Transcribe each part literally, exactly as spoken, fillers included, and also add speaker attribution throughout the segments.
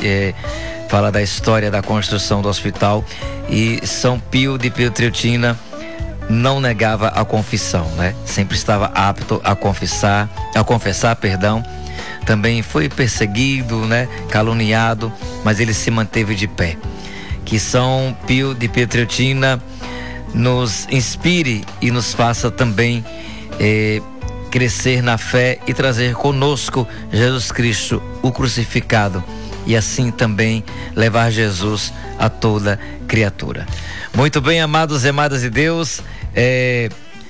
Speaker 1: é, fala da história da construção do hospital, e São Pio de Pietrelcina não negava a confissão, né? Sempre estava apto a confessar, a confessar, perdão. Também foi perseguido, né? Caluniado, mas ele se manteve de pé. Que São Pio de Pietrelcina nos inspire e nos faça também eh, crescer na fé e trazer conosco Jesus Cristo, o crucificado, e assim também levar Jesus a toda criatura. Muito bem, amados e amadas de Deus, é,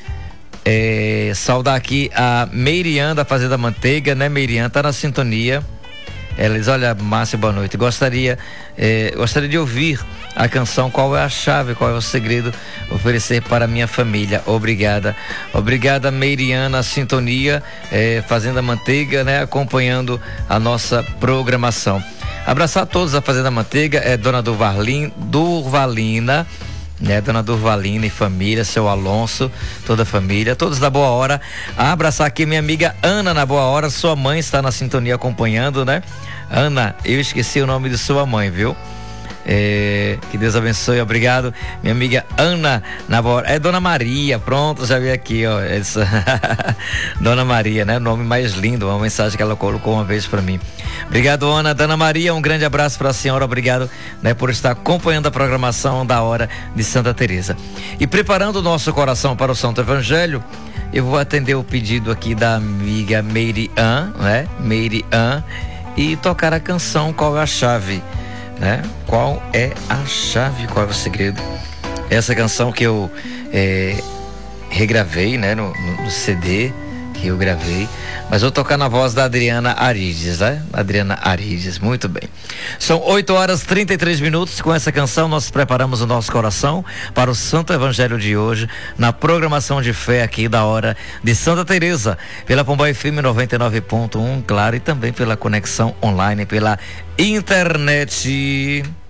Speaker 1: é, saudar aqui a Meirian da Fazenda Manteiga, né? Meirian tá na sintonia. Ela diz: olha, Márcio, boa noite. Gostaria, é, gostaria de ouvir a canção Qual é a Chave, Qual é o Segredo, oferecer para minha família. Obrigada. Obrigada, Meirian, na sintonia, é, Fazenda Manteiga, né? Acompanhando a nossa programação. Abraçar a todos da Fazenda Manteiga, é Dona Durvalin, Durvalina, né? Dona Durvalina e família, seu Alonso, toda a família, todos da Boa Hora. A abraçar aqui minha amiga Ana na Boa Hora, sua mãe está na sintonia acompanhando, né? Ana, eu esqueci o nome de sua mãe, viu? É, que Deus abençoe, obrigado, minha amiga Ana na Boa Hora. É Dona Maria, pronto, já vi aqui, ó, essa Dona Maria, né? Nome mais lindo, uma mensagem que ela colocou uma vez para mim. Obrigado, Ana. Dona Maria, um grande abraço para a senhora, obrigado, né, por estar acompanhando a programação da Hora de Santa Teresa. E preparando o nosso coração para o Santo Evangelho, eu vou atender o pedido aqui da amiga Meirian, né? Meirian, e tocar a canção Qual é a Chave, né? Qual é a chave, qual é o segredo? Essa canção que eu é, regravei, né? No, no, no C D que eu gravei, mas vou tocar na voz da Adriana Arides, né? Adriana Arides, muito bem. São oito horas e trinta e três minutos. Com essa canção nós preparamos o nosso coração para o Santo Evangelho de hoje, na programação de fé aqui da Hora de Santa Teresa, pela Pomba F M noventa e nove ponto um, claro, e também pela conexão online, pela internet.